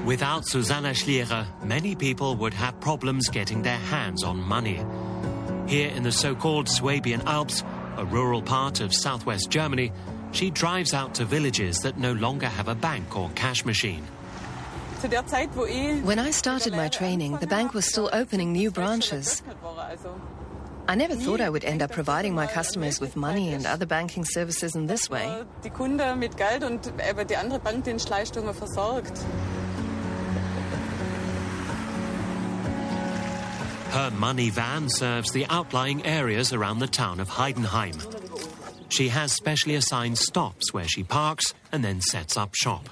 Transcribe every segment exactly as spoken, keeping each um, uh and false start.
Without Susanna Schlierer, many people would have problems getting their hands on money. Here in the so-called Swabian Alps, a rural part of southwest Germany, she drives out to villages that no longer have a bank or cash machine. When I started my training, the bank was still opening new branches. I never thought I would end up providing my customers with money and other banking services in this way. Her money van serves the outlying areas around the town of Heidenheim. She has specially assigned stops where she parks and then sets up shop.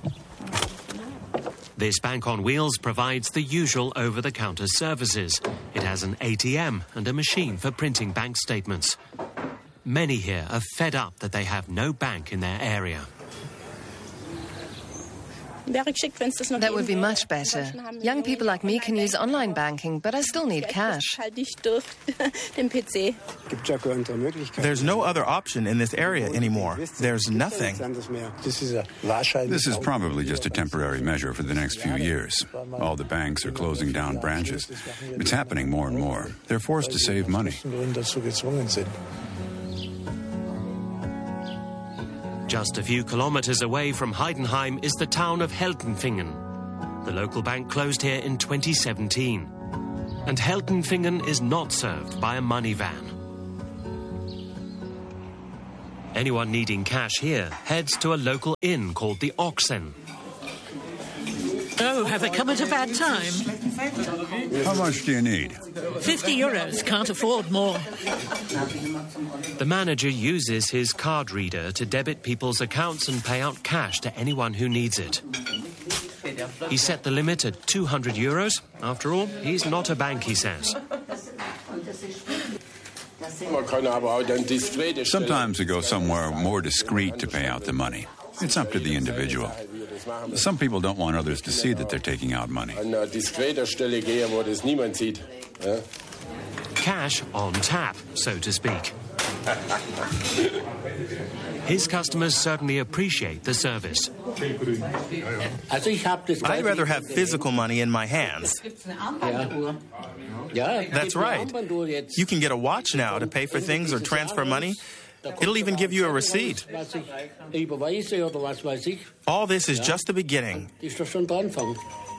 This bank on wheels provides the usual over-the-counter services. It has an A T M and a machine for printing bank statements. Many here are fed up that they have no bank in their area. That would be much better. Young people like me can use online banking, but I still need cash. There's no other option in this area anymore. There's nothing. This is probably just a temporary measure for the next few years. All the banks are closing down branches. It's happening more and more. They're forced to save money. Just a few kilometers away from Heidenheim is the town of Heltenfingen. The local bank closed here in twenty seventeen. And Heltenfingen is not served by a money van. Anyone needing cash here heads to a local inn called the Ochsen. Oh, have I come at a bad time? How much do you need? Fifty euros. Can't afford more. The manager uses his card reader to debit people's accounts and pay out cash to anyone who needs it. He set the limit at two hundred euros. After all, he's not a bank, he says. Sometimes we go somewhere more discreet to pay out the money. It's up to the individual. Some people don't want others to see that they're taking out money. Cash on tap, so to speak. His customers certainly appreciate the service. I'd rather have physical money in my hands. That's right. You can get a watch now to pay for things or transfer money. It'll even give you a receipt. All this is just the beginning.